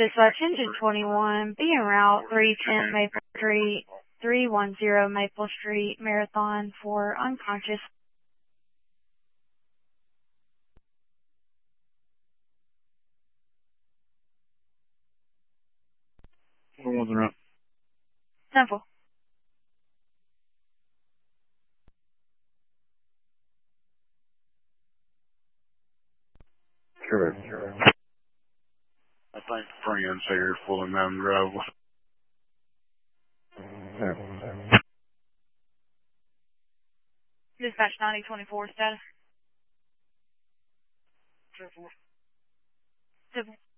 Dispatch Engine 21, be en route 310 Maple Street, 310 Maple Street, Marathon for unconscious. What was the route? Simple. Correct. I think friends here pulling down the road. Dispatch 9024 status. Simple.